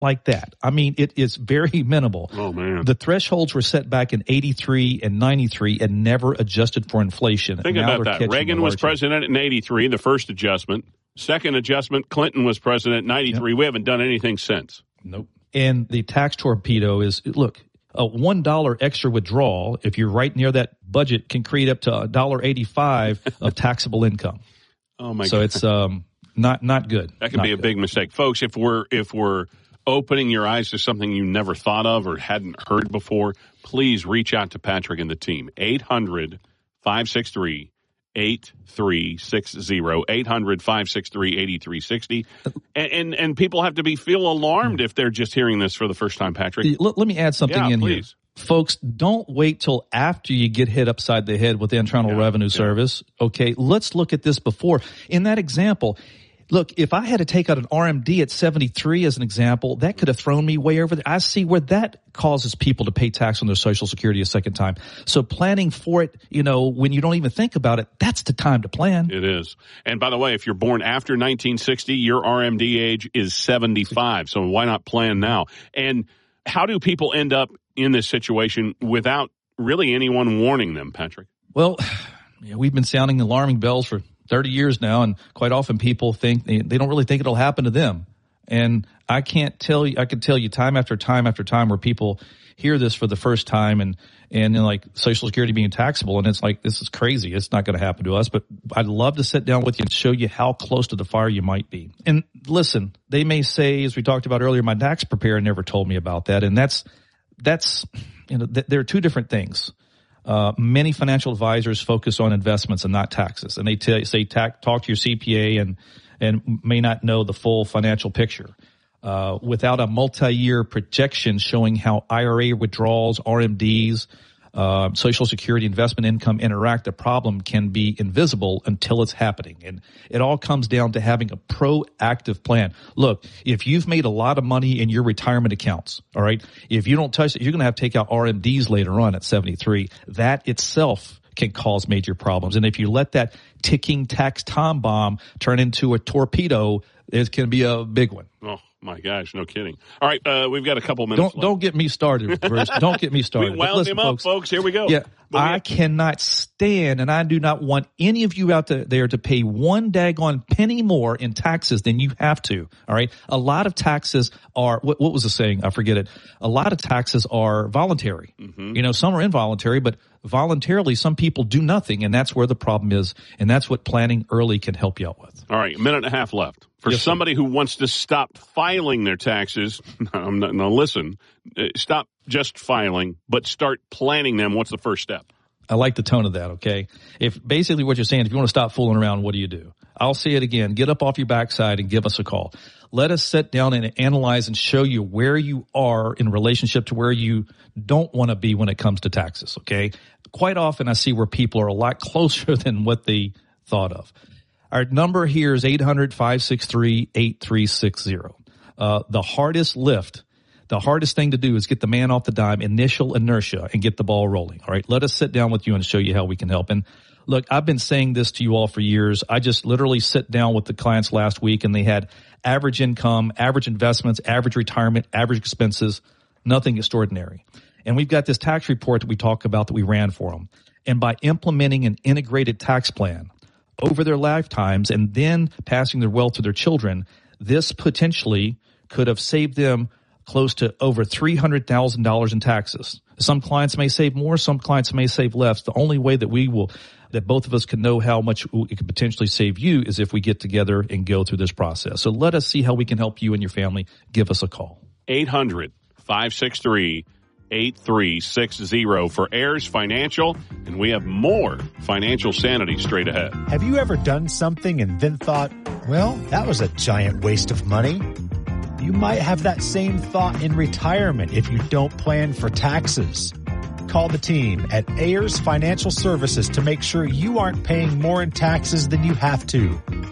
like that. I mean, it is very minimal. Oh, man. The thresholds were set back in 83 and 93 and never adjusted for inflation. Think about that. Reagan was president in 83, the first adjustment. Second adjustment, Clinton was president in 93. Yep. We haven't done anything since. Nope. And the tax torpedo is, look, a $1 extra withdrawal, if you're right near that budget, can create up to $1.85 of taxable income. Oh, my God. So it's not good. That can be a big mistake. Folks, if we're opening your eyes to something you never thought of or hadn't heard before, please reach out to Patrick and the team. 800-563-8360. 800-563-8360. And people have to feel alarmed if they're just hearing this for the first time, Patrick. Let me add something in please. Here. Folks, don't wait till after you get hit upside the head with the Internal Revenue Service. Okay, let's look at this before. In that example, look, if I had to take out an RMD at 73 as an example, that could have thrown me way over there. I see where that causes people to pay tax on their Social Security a second time. So planning for it, when you don't even think about it, that's the time to plan. It is. And by the way, if you're born after 1960, your RMD age is 75. So why not plan now? And how do people end up in this situation without really anyone warning them, Patrick? Well, we've been sounding alarming bells for 30 years now, and quite often people think they don't really think it'll happen to them. And I can tell you time after time after time where people hear this for the first time and like Social Security being taxable, and it's like, this is crazy. It's not going to happen to us. But I'd love to sit down with you and show you how close to the fire you might be. And listen, they may say, as we talked about earlier, my tax preparer never told me about that. And that's there are two different things. Many financial advisors focus on investments and not taxes, and they say talk to your CPA and may not know the full financial picture. Without a multi-year projection showing how IRA withdrawals, RMDs, Social Security investment income interact, the problem can be invisible until it's happening. And it all comes down to having a proactive plan. Look, if you've made a lot of money in your retirement accounts, all right, if you don't touch it, you're going to have to take out RMDs later on at 73. That itself can cause major problems. And if you let that ticking tax time bomb turn into a torpedo, it can be a big one. Oh. My gosh, no kidding. All right, we've got a couple minutes left. Don't get me started, Bruce. Don't get me started. We wound him up, folks. Here we go. Yeah, I cannot stand, and I do not want any of you out there to pay one daggone penny more in taxes than you have to. All right? A lot of taxes are, what was the saying? I forget it. A lot of taxes are voluntary. Mm-hmm. Some are involuntary, but voluntarily some people do nothing, and that's where the problem is, and that's what planning early can help you out with. All right, a minute and a half left. For somebody who wants to stop filing their taxes, stop just filing, but start planning them. What's the first step? I like the tone of that, okay? If basically what you're saying, if you want to stop fooling around, what do? I'll say it again. Get up off your backside and give us a call. Let us sit down and analyze and show you where you are in relationship to where you don't want to be when it comes to taxes, okay? Quite often I see where people are a lot closer than what they thought of. Our number here is 800-563-8360. The hardest thing to do is get the man off the dime, initial inertia, and get the ball rolling. All right, let us sit down with you and show you how we can help. And look, I've been saying this to you all for years. I just literally sit down with the clients last week, and they had average income, average investments, average retirement, average expenses, nothing extraordinary. And we've got this tax report that we talk about that we ran for them. And by implementing an integrated tax plan over their lifetimes and then passing their wealth to their children, this potentially could have saved them close to over $300,000 in taxes. Some clients may save more, some clients may save less. The only way that that both of us can know how much it could potentially save you is if we get together and go through this process. So let us see how we can help you and your family. Give us a call. 800-563-8360 for Heirs Financial, and we have more financial sanity straight ahead. Have you ever done something and then thought, well, that was a giant waste of money? You might have that same thought in retirement if you don't plan for taxes. Call the team at Heirs Financial Services to make sure you aren't paying more in taxes than you have to.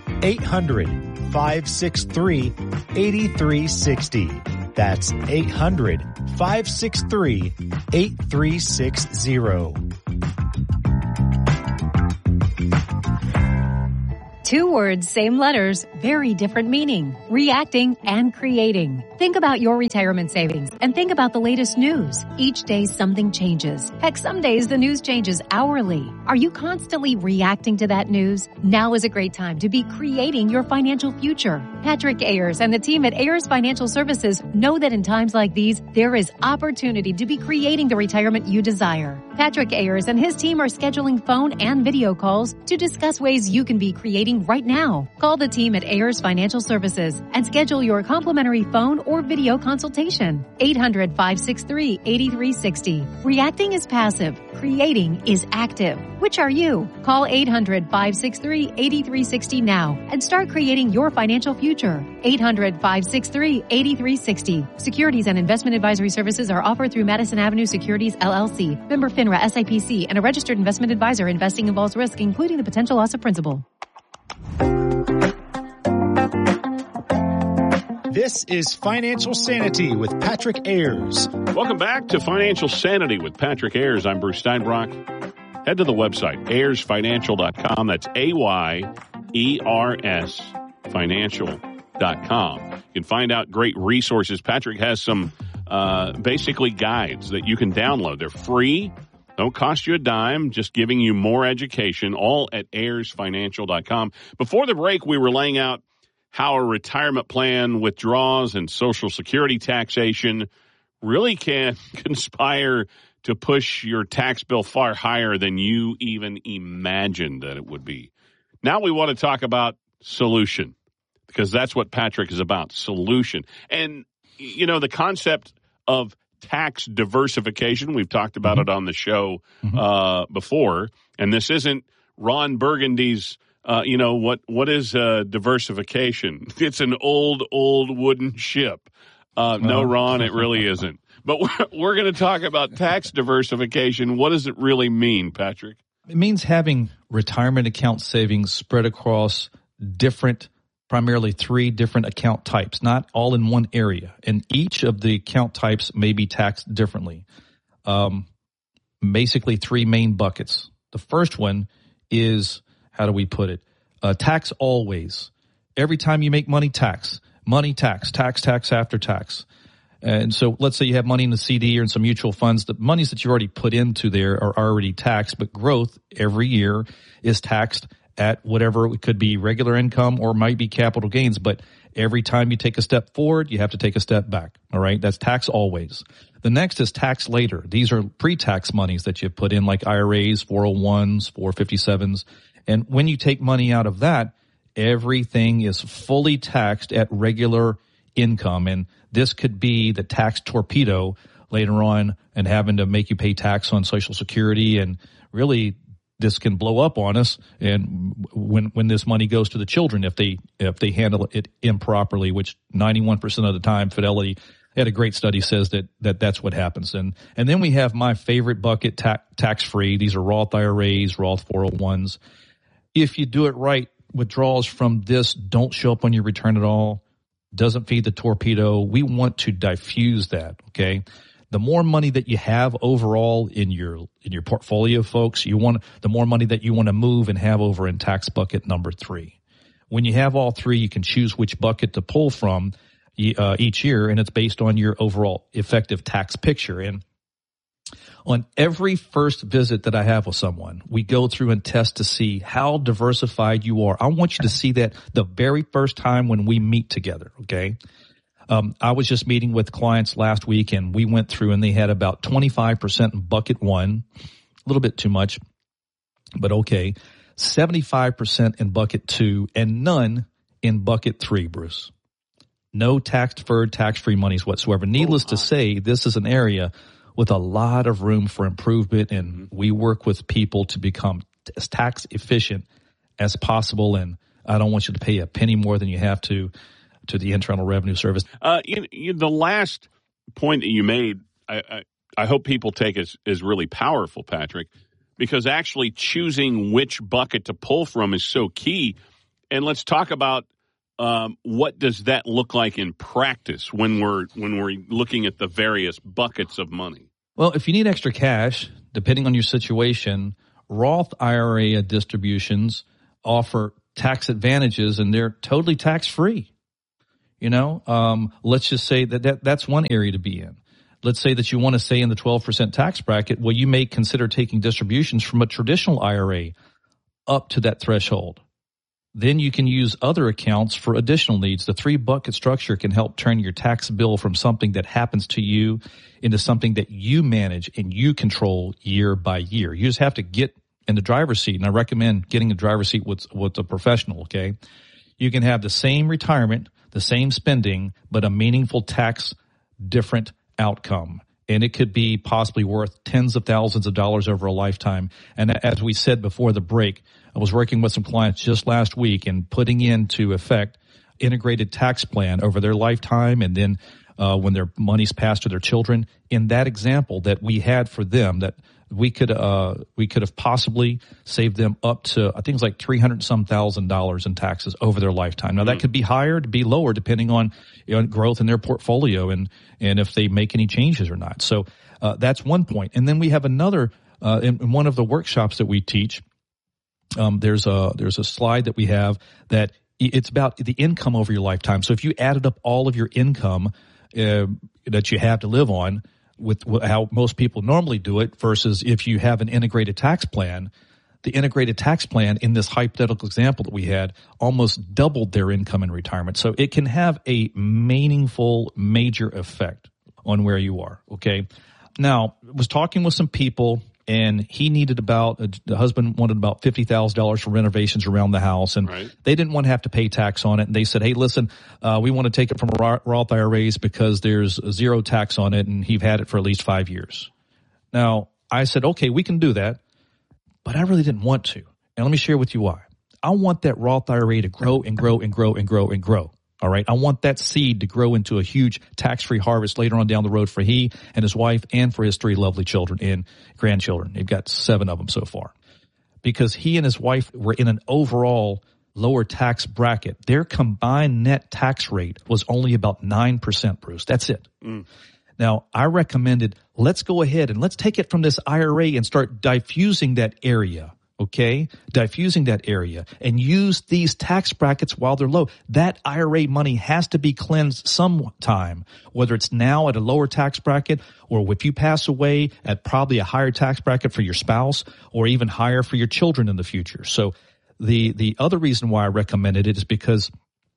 800-563-8360. That's 800-563-8360. Two words, same letters, very different meaning. Reacting and creating. Think about your retirement savings and think about the latest news. Each day something changes. Heck, some days the news changes hourly. Are you constantly reacting to that news? Now is a great time to be creating your financial future. Patrick Ayers and the team at Ayers Financial Services know that in times like these, there is opportunity to be creating the retirement you desire. Patrick Ayers and his team are scheduling phone and video calls to discuss ways you can be creating right now. Call the team at Ayers Financial Services and schedule your complimentary phone or video consultation. 800-563-8360. Reacting is passive. Creating is active. Which are you? Call 800-563-8360 now and start creating your financial future. 800-563-8360. Securities and investment advisory services are offered through Madison Avenue Securities, LLC. Member FINRA SIPC and a registered investment advisor. Investing involves risk, including the potential loss of principal. This is Financial Sanity with Patrick Ayers. Welcome back to Financial Sanity with Patrick Ayers. I'm Bruce Steinbrock. Head to the website, ayersfinancial.com. That's AYERS financial.com. You can find out great resources. Patrick has some basically guides that you can download. They're free. Don't cost you a dime, just giving you more education, all at ayersfinancial.com. Before the break, we were laying out how a retirement plan, withdrawals, and Social Security taxation really can conspire to push your tax bill far higher than you even imagined that it would be. Now we want to talk about solution, because that's what Patrick is about, solution. And, you know, the concept of tax diversification, we've talked about it on the show before, and this isn't Ron Burgundy's what is diversification? It's an old wooden ship. No, Ron, it really isn't. But we're going to talk about tax diversification. What does it really mean, Patrick? It means having retirement account savings spread across primarily three different account types, not all in one area. And each of the account types may be taxed differently. Basically three main buckets. The first one is, how do we put it? Tax always. Every time you make money, tax after tax. And so let's say you have money in the CD or in some mutual funds. The monies that you already put into there are already taxed, but growth every year is taxed at whatever it could be, regular income or might be capital gains. But every time you take a step forward, you have to take a step back. All right. That's tax always. The next is tax later. These are pre-tax monies that you've put in, like IRAs, 401s, 457s. And when you take money out of that, everything is fully taxed at regular income. And this could be the tax torpedo later on and having to make you pay tax on Social Security. And really, this can blow up on us. And when this money goes to the children, if they handle it improperly, which 91% of the time, Fidelity had a great study says that's what happens. And then we have my favorite bucket, tax free. These are Roth IRAs, Roth 401s. If you do it right, withdrawals from this don't show up on your return at all, doesn't feed the torpedo. We want to diffuse that, okay? The more money that you have overall in your portfolio, folks, the more money that you want to move and have over in tax bucket number 3. When you have all three, you can choose which bucket to pull from each year, and it's based on your overall effective tax picture. And on every first visit that I have with someone, we go through and test to see how diversified you are. I want you to see that the very first time when we meet together, okay? I was just meeting with clients last week, and we went through, and they had about 25% in bucket 1, a little bit too much, but okay, 75% in bucket 2, and none in bucket 3, Bruce. No tax-deferred, tax-free monies whatsoever. Needless to say, this is an area with a lot of room for improvement, and we work with people to become as tax efficient as possible. And I don't want you to pay a penny more than you have to the Internal Revenue Service. The last point that you made, I hope people take as really powerful, Patrick, because actually choosing which bucket to pull from is so key. And let's talk about what does that look like in practice when we're looking at the various buckets of money? Well, if you need extra cash, depending on your situation, Roth IRA distributions offer tax advantages and they're totally tax free. Let's just say that's one area to be in. Let's say that you want to stay in the 12% tax bracket. Well, you may consider taking distributions from a traditional IRA up to that threshold. Then you can use other accounts for additional needs. The 3-bucket structure can help turn your tax bill from something that happens to you into something that you manage and you control year by year. You just have to get in the driver's seat, and I recommend getting a driver's seat with a professional, okay? You can have the same retirement, the same spending, but a meaningful tax different outcome. And it could be possibly worth tens of thousands of dollars over a lifetime. And as we said before the break, I was working with some clients just last week and putting into effect integrated tax plan over their lifetime, and then when their money's passed to their children. In that example that we had for them, that we could have possibly saved them up to, I think it's like $300,000 in taxes over their lifetime. Now that could be higher, to be lower, depending on growth in their portfolio and if they make any changes or not. So that's one point. And then we have another in one of the workshops that we teach. There's a slide that we have that it's about the income over your lifetime. So if you added up all of your income that you have to live on, with how most people normally do it versus if you have an integrated tax plan, the integrated tax plan in this hypothetical example that we had almost doubled their income in retirement. So it can have a meaningful, major effect on where you are. Okay. Now, I was talking with some people, and he needed the husband wanted about $50,000 for renovations around the house, and they didn't want to have to pay tax on it. And they said, hey, listen, we want to take it from Roth IRAs because there's zero tax on it, and he've had it for at least 5 years. Now, I said, okay, we can do that, but I really didn't want to. And let me share with you why. I want that Roth IRA to grow and grow and grow and grow and grow. All right. I want that seed to grow into a huge tax-free harvest later on down the road for he and his wife and for his 3 lovely children and grandchildren. They've got 7 of them so far. Because he and his wife were in an overall lower tax bracket. Their combined net tax rate was only about 9%, Bruce. That's it. Now, I recommended let's go ahead and let's take it from this IRA and start diffusing that area. Okay, diffusing that area and use these tax brackets while they're low. That IRA money has to be cleansed sometime, whether it's now at a lower tax bracket or if you pass away at probably a higher tax bracket for your spouse or even higher for your children in the future. So the other reason why I recommended it is because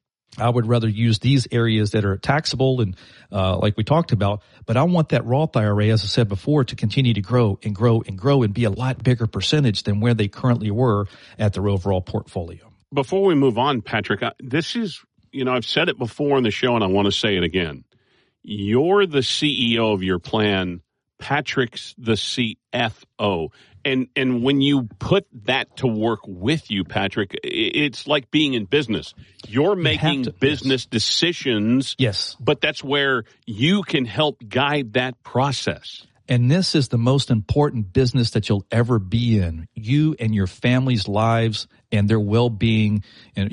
I would rather use these areas that are taxable and like we talked about, but I want that Roth IRA, as I said before, to continue to grow and grow and grow and be a lot bigger percentage than where they currently were at their overall portfolio. Before we move on, Patrick, this is, I've said it before on the show and I want to say it again. You're the CEO of your plan. Patrick's the CFO. And when you put that to work with you, Patrick, it's like being in business. You're making business decisions. Yes. But that's where you can help guide that process. And this is the most important business that you'll ever be in. You and your family's lives and their well-being. And,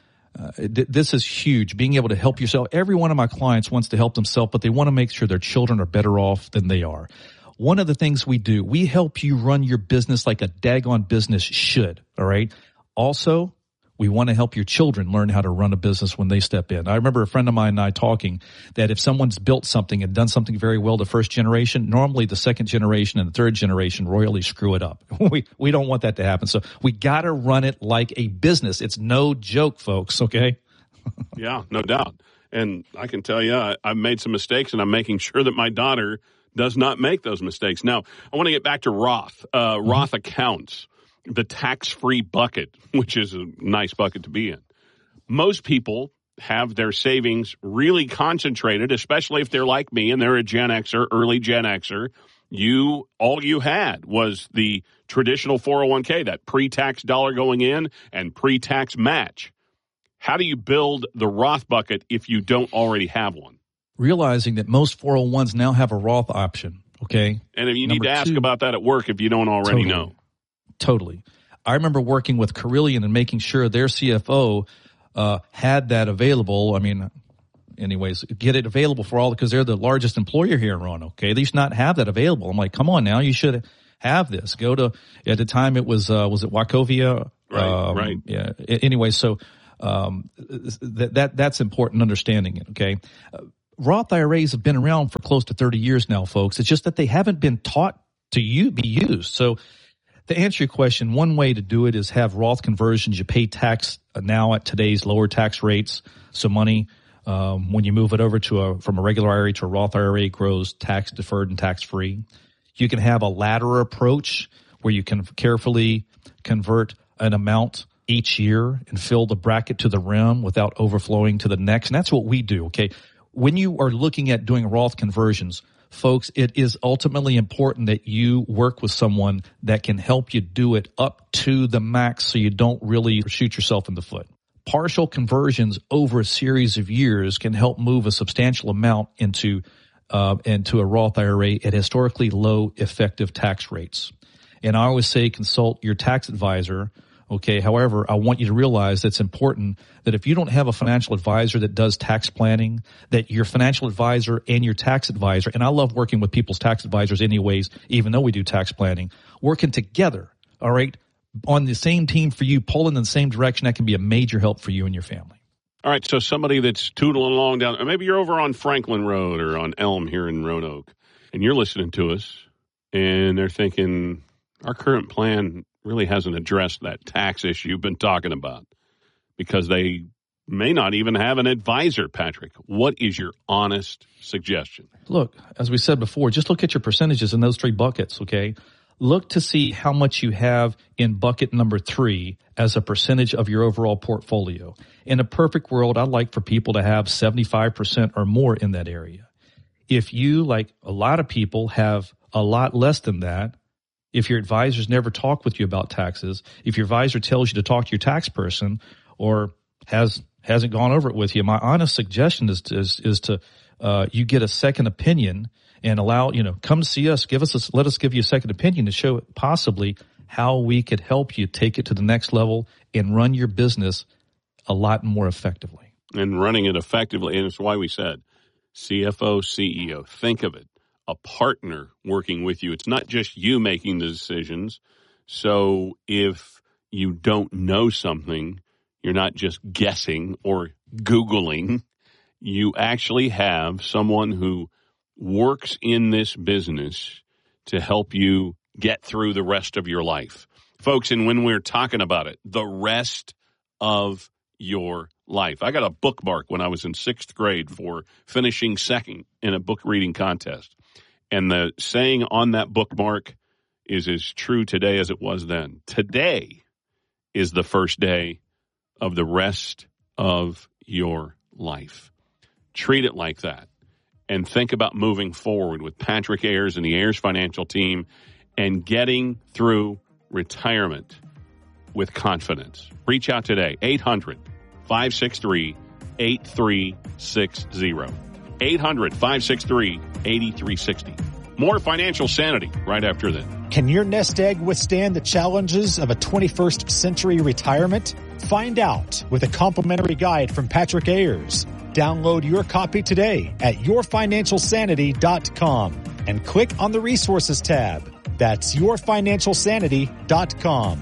this is huge, being able to help yourself. Every one of my clients wants to help themselves, but they want to make sure their children are better off than they are. One of the things we do, we help you run your business like a daggone business should, all right? Also, we want to help your children learn how to run a business when they step in. I remember a friend of mine and I talking that if someone's built something and done something very well the first generation, normally the second generation and the third generation royally screw it up. We don't want that to happen. So we got to run it like a business. It's no joke, folks, okay? Yeah, no doubt. And I can tell you, I've made some mistakes, and I'm making sure that my daughter does not make those mistakes. Now, I want to get back to Roth accounts, the tax-free bucket, which is a nice bucket to be in. Most people have their savings really concentrated, especially if they're like me and they're a Gen Xer, early Gen Xer. All you had was the traditional 401k, that pre-tax dollar going in and pre-tax match. How do you build the Roth bucket if you don't already have one? Realizing that most 401s now have a Roth option, okay? And if you need to ask about that at work if you don't already know. Totally. I remember working with Carillion and making sure their CFO had that available. I mean, anyways, get it available for all, because they're the largest employer here in Roanoke, okay? They should not have that available. I'm like, come on now, you should have this. Go to, at the time it was it Wachovia Right. Yeah. Anyway, so that's important understanding it. Okay. Roth IRAs have been around for close to 30 years now, folks. It's just that they haven't been taught to be used. So to answer your question, one way to do it is have Roth conversions. You pay tax now at today's lower tax rates. So money, when you move it over from a regular IRA to a Roth IRA, grows tax deferred and tax free. You can have a ladder approach where you can carefully convert an amount each year and fill the bracket to the rim without overflowing to the next. And that's what we do. Okay. When you are looking at doing Roth conversions, folks, it is ultimately important that you work with someone that can help you do it up to the max so you don't really shoot yourself in the foot. Partial conversions over a series of years can help move a substantial amount into a Roth IRA at historically low effective tax rates. And I always say consult your tax advisor. Okay. However, I want you to realize that it's important that if you don't have a financial advisor that does tax planning, that your financial advisor and your tax advisor, and I love working with people's tax advisors anyways, even though we do tax planning, working together, all right, on the same team for you, pulling in the same direction, that can be a major help for you and your family. All right, so somebody that's tootling along down, maybe you're over on Franklin Road or on Elm here in Roanoke, and you're listening to us, and they're thinking, our current plan really hasn't addressed that tax issue you've been talking about, because they may not even have an advisor, Patrick. What is your honest suggestion? Look, as we said before, just look at your percentages in those three buckets, okay? Look to see how much you have in bucket number 3 as a percentage of your overall portfolio. In a perfect world, I'd like for people to have 75% or more in that area. If you, like a lot of people, have a lot less than that, if your advisors never talk with you about taxes, if your advisor tells you to talk to your tax person or hasn't gone over it with you, my honest suggestion is to you get a second opinion and come see us, let us give you a second opinion to show possibly how we could help you take it to the next level and run your business a lot more effectively. And running it effectively, and it's why we said CFO, CEO, think of it. A partner working with you. It's not just you making the decisions. So if you don't know something, you're not just guessing or Googling. You actually have someone who works in this business to help you get through the rest of your life. Folks, and when we're talking about it, the rest of your life. I got a bookmark when I was in 6th grade for finishing second in a book reading contest. And the saying on that bookmark is as true today as it was then. Today is the first day of the rest of your life. Treat it like that. And think about moving forward with Patrick Ayers and the Ayers Financial Team and getting through retirement with confidence. Reach out today, 800-563-8360. 800-563-8360. More financial sanity right after this. Can your nest egg withstand the challenges of a 21st century retirement? Find out with a complimentary guide from Patrick Ayers. Download your copy today at yourfinancialsanity.com and click on the resources tab. That's yourfinancialsanity.com.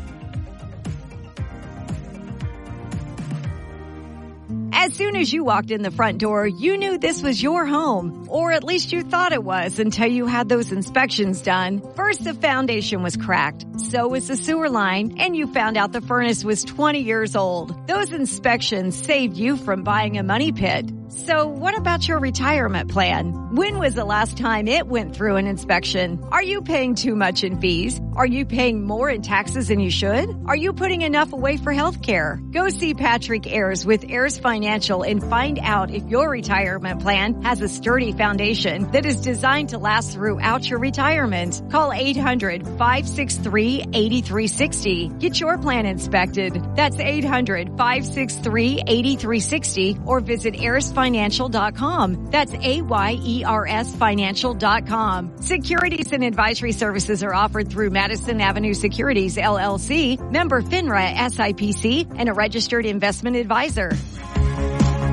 As soon as you walked in the front door, you knew this was your home, or at least you thought it was until you had those inspections done. First, the foundation was cracked, so was the sewer line, and you found out the furnace was 20 years old. Those inspections saved you from buying a money pit. So what about your retirement plan? When was the last time it went through an inspection? Are you paying too much in fees? Are you paying more in taxes than you should? Are you putting enough away for health care? Go see Patrick Ayers with Ayers Financial and find out if your retirement plan has a sturdy foundation that is designed to last throughout your retirement. Call 800-563-8360. Get your plan inspected. That's 800-563-8360 or visit AyersFinancial.com. That's AYERS Financial.com. Securities and advisory services are offered through Madison Avenue Securities, LLC, member FINRA SIPC, and a registered investment advisor.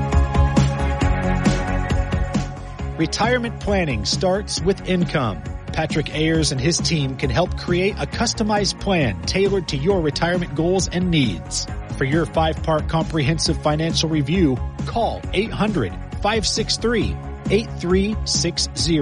Retirement planning starts with income. Patrick Ayers and his team can help create a customized plan tailored to your retirement goals and needs. For your 5-part comprehensive financial review, call 800-563-8360.